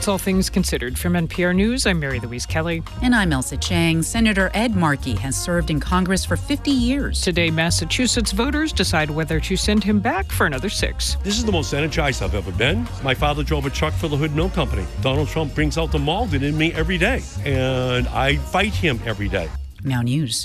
That's All Things Considered. From NPR News, I'm Mary Louise Kelly. And I'm Elsa Chang. Senator Ed Markey has served in Congress for 50 years. Today, Massachusetts voters decide whether to send him back for another 6. This is the most energized I've ever been. My father drove a truck for the Hood Mill Company. Donald Trump brings out the Malden in me every day, and I fight him every day. Now News.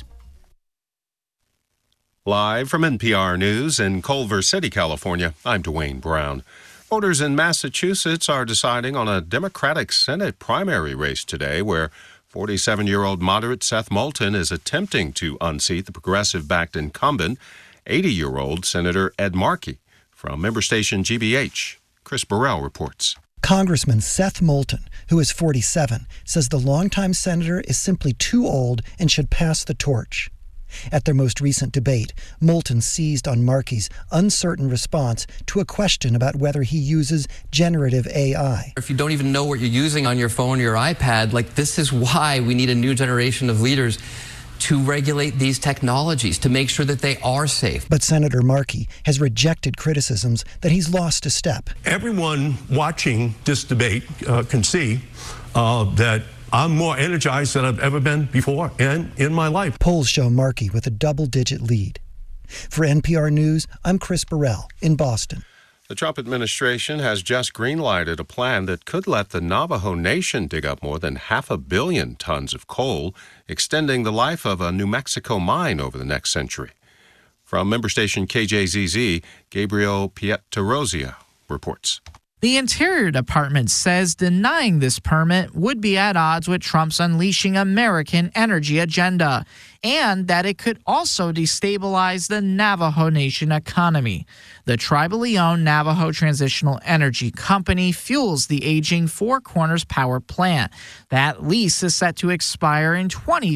Live from NPR News in Culver City, California, I'm Dwayne Brown. Voters in Massachusetts are deciding on a Democratic Senate primary race today where 47-year-old moderate Seth Moulton is attempting to unseat the progressive-backed incumbent, 80-year-old Senator Ed Markey. From member station GBH, Chris Burrell reports. Congressman Seth Moulton, who is 47, says the longtime senator is simply too old and should pass the torch. At their most recent debate, Moulton seized on Markey's uncertain response to a question about whether he uses generative AI. If you don't even know what you're using on your phone or your iPad, this is why we need a new generation of leaders to regulate these technologies, to make sure that they are safe. But Senator Markey has rejected criticisms that he's lost a step. Everyone watching this debate can see that I'm more energized than I've ever been before and in my life. Polls show Markey with a double-digit lead. For NPR News, I'm Chris Burrell in Boston. The Trump administration has just greenlighted a plan that could let the Navajo Nation dig up more than 500 million tons of coal, extending the life of a New Mexico mine over the next century. From member station KJZZ, Gabriel Pietrosia reports. The Interior Department says denying this permit would be at odds with Trump's unleashing American energy agenda, and that it could also destabilize the Navajo Nation economy. The tribally owned Navajo Transitional Energy Company fuels the aging Four Corners power plant. That lease is set to expire in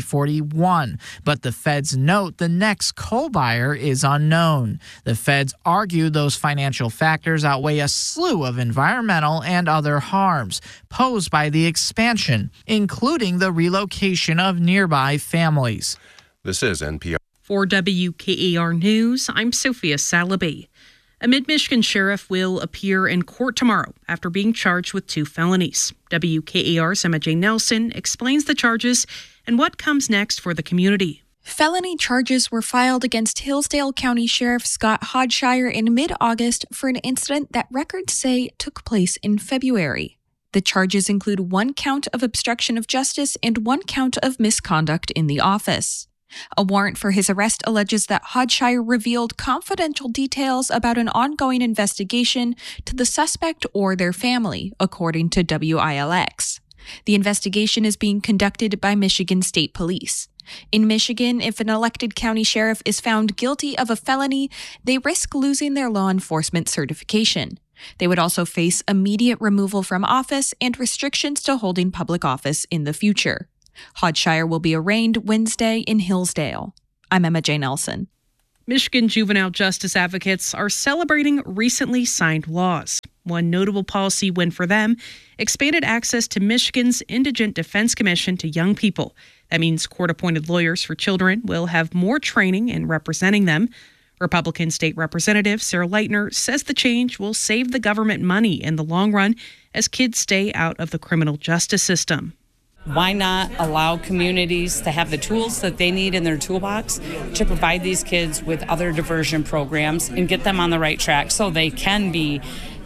2041, but the feds note the next coal buyer is unknown. The feds argue those financial factors outweigh a slew of environmental and other harms posed by the expansion, including the relocation of nearby families. This is NPR. For WKAR News, I'm Sophia Salaby. A Mid-Michigan sheriff will appear in court tomorrow after being charged with 2 felonies. WKAR's Emma J. Nelson explains the charges and what comes next for the community. Felony charges were filed against Hillsdale County Sheriff Scott Hodshire in mid-August for an incident that records say took place in February. The charges include 1 count of obstruction of justice and 1 count of misconduct in the office. A warrant for his arrest alleges that Hodshire revealed confidential details about an ongoing investigation to the suspect or their family, according to WILX. The investigation is being conducted by Michigan State Police. In Michigan, if an elected county sheriff is found guilty of a felony, they risk losing their law enforcement certification. They would also face immediate removal from office and restrictions to holding public office in the future. Hodshire will be arraigned Wednesday in Hillsdale. I'm Emma J. Nelson. Michigan juvenile justice advocates are celebrating recently signed laws. One notable policy win for them: expanded access to Michigan's Indigent Defense Commission to young people. That means court-appointed lawyers for children will have more training in representing them. Republican State Representative Sarah Leitner says the change will save the government money in the long run as kids stay out of the criminal justice system. Why not allow communities to have the tools that they need in their toolbox to provide these kids with other diversion programs and get them on the right track so they can be,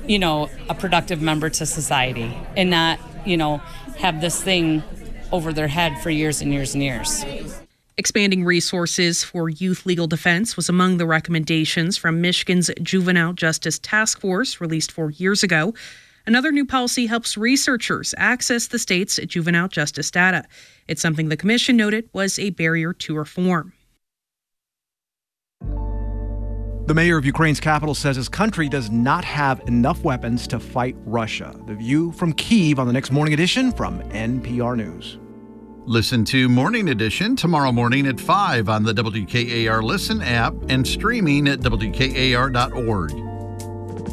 a productive member to society and not, have this thing over their head for years and years and years. Expanding resources for youth legal defense was among the recommendations from Michigan's Juvenile Justice Task Force released 4 years ago. Another new policy helps researchers access the state's juvenile justice data. It's something the commission noted was a barrier to reform. The mayor of Ukraine's capital says his country does not have enough weapons to fight Russia. The View from Kyiv on the next Morning Edition from NPR News. Listen to Morning Edition tomorrow morning at 5 on the WKAR Listen app and streaming at WKAR.org.